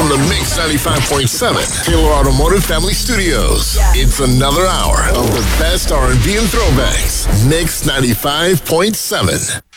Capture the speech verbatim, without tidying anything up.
from the Mix ninety-five point seven Taylor Automotive Family Studios. It's another hour of the best R and B and throwbacks. Mix ninety-five point seven.